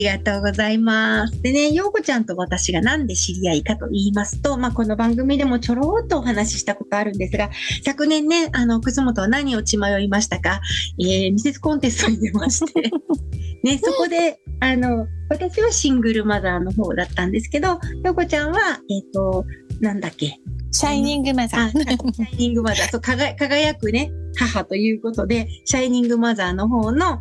りがとうございます。でね、ようこちゃんと私がなんで知り合いかと言いますと、この番組でもちょろっとお話ししたことあるんですが、昨年ね、楠本は何を血迷いましたか、ミセスコンテストに出まして、ね、そこで、私はシングルマザーの方だったんですけど、ようこちゃんは、なんだっけ。 シャイニングマザー。 シャイニングマザー。そう、輝くね、母ということで、シャイニングマザーの方の、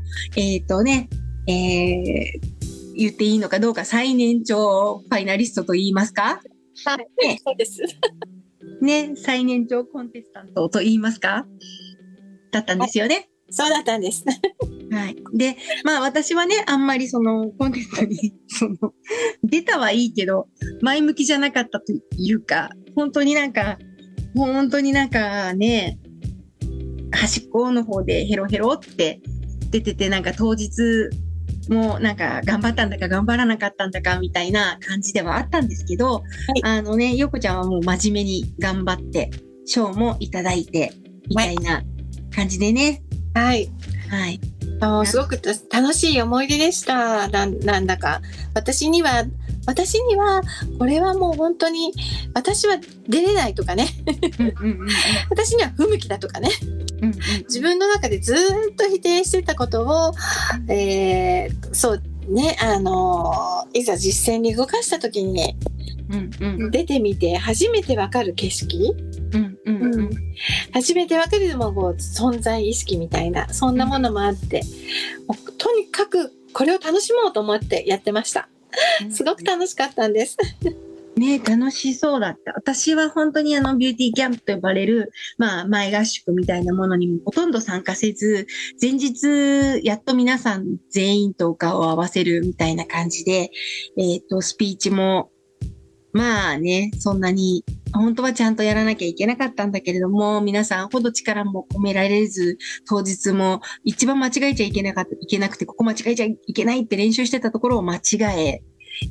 言っていいのかどうか最年長ファイナリストと言いますか？ はい、ね、そうです。 ね、最年長コンテスタントと言いますか？だったんですよね。 そうだったんです。 はい。で、私はね、あんまりそのコンテストに、出たはいいけど、前向きじゃなかったというか、本当になんかね、端っこの方でヘロヘロって出てて、なんか当日もなんか頑張ったんだか頑張らなかったんだかみたいな感じではあったんですけど、はい、よこちゃんはもう真面目に頑張って、賞もいただいて、みたいな感じでね。 はい。 はい。 すごく楽しい思い出でした。なんだか。私には、これはもう本当に、私は出れないとかね。私には不向きだとかね。自分の中でずっと否定してたことを、そうね、いざ実践に動かした時に、出てみて初めてわかる景色、初めてわかるもう存在意識みたいな、そんなものもあって、もうとにかくこれを楽しもうと思ってやってました。すごく楽しかったんです。 ね、楽しそうだった。私は本当にビューティーキャンプと呼ばれる、前合宿みたいなものにもほとんど参加せず、前日、やっと皆さん全員とお顔を合わせるみたいな感じで、スピーチも、そんなに、本当はちゃんとやらなきゃいけなかったんだけれども、皆さんほど力も込められず、当日も一番間違えちゃいけなくて、ここ間違えちゃいけないって練習してたところを間違え、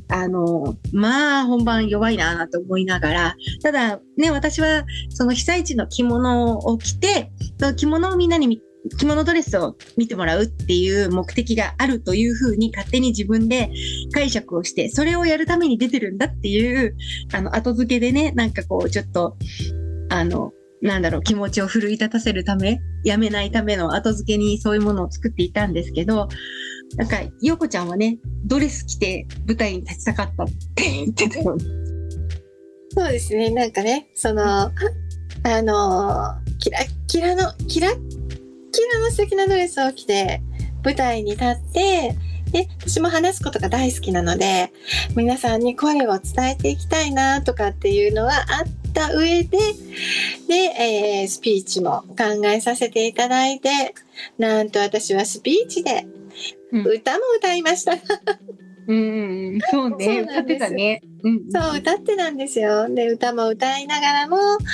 本番弱いなと思いながら、ただね、私はその被災地の着物を着て、着物をみんなに着物ドレスを見てもらうっていう目的があるというふうに勝手に自分で解釈をして、それをやるために出てるんだっていう、後付けでね、なんかこう、ちょっと、気持ちを奮い立たせるため、やめないための後付けにそういうものを作っていたんですけど、なんか、ようこちゃんはね、ドレス着て舞台に立ちたかったって言ってたよね。 そうですね、なんかね、キラキラの素敵なドレスを着て舞台に立って、で、私も話すことが大好きなので、皆さんに声を伝えていきたいなとかっていうのはあった上で、で、スピーチも考えさせていただいて、なんと私はスピーチで歌も歌いました。 そうね、歌ってたね。 そう、歌ってたんですよ。で、歌も歌いながらも、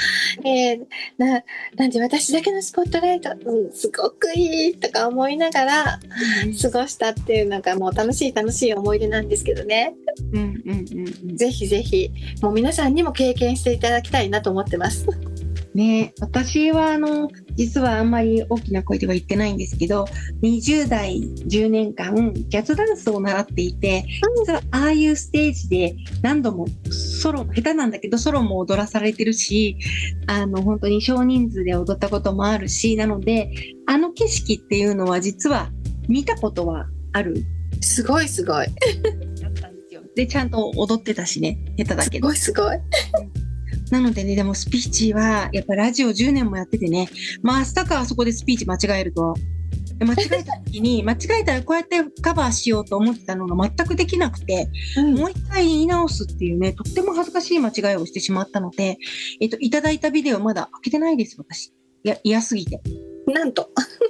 なんで私だけのスポットライト、すごくいいとか思いながら過ごしたっていうのがもう楽しい思い出なんですけどね。ぜひぜひ、もう皆さんにも経験していただきたいなと思ってます。 ね、私は実はあんまり大きな声では言ってないんですけど、20代10年間ジャズダンスを習っていて、実はああいうステージで何度も下手なんだけどソロも踊らされてるし、本当に少人数で踊ったこともあるし、なので景色っていうのは実は見たことはある。 すごいだったんですよ。で、ちゃんと踊ってたしね、下手だけど。 すごいなのでね、でもスピーチは、やっぱラジオ10年もやっててね、明日かあそこでスピーチ間違えると、間違えた時に、間違えたらこうやってカバーしようと思ってたのが全くできなくて、もう一回言い直すっていうね、とっても恥ずかしい間違いをしてしまったので、いただいたビデオまだ開けてないです、私。嫌すぎて。 なんと。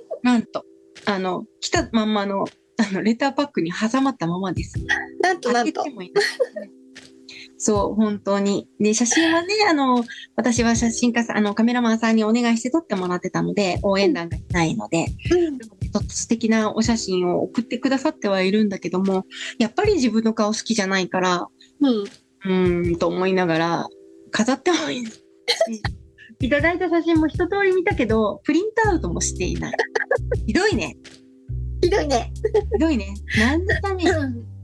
来たまんまの、レターパックに挟まったままです。 なんと。 開けてもいいそう、本当に。で、写真はね、私は写真家さん、カメラマンさんにお願いして撮ってもらってたので、応援団がいないので、とって素敵なお写真を送ってくださってはいるんだけども、やっぱり自分の顔好きじゃないから、と思いながら、飾ってもいい。いただいた写真も一通り見たけど、プリントアウトもしていない。ひどいね。 ひどいね。 何のために